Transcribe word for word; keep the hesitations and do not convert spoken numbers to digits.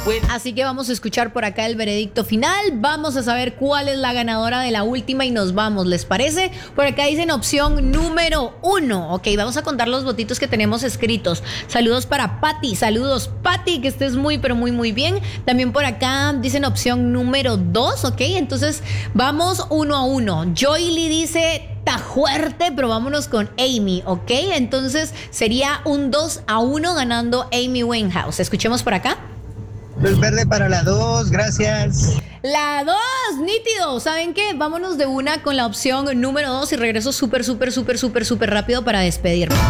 Así que vamos a escuchar por acá el veredicto final. Vamos a saber cuál es la ganadora de la última y nos vamos, ¿les parece? Por acá dicen opción número uno. Ok, vamos a contar los votitos que tenemos escritos. Saludos para Patti. Saludos, Patti, que estés muy, pero muy, muy bien. También por acá dicen opción número dos. Ok, entonces vamos uno a uno. Joyly dice... Está fuerte, pero vámonos con Amy, ¿ok? Entonces sería un dos a uno ganando Amy Winehouse. Escuchemos por acá. Luz verde para la dos, gracias. La dos, nítido. ¿Saben qué? Vámonos de una con la opción número dos y regreso súper, súper, súper, súper, súper rápido para despedirme.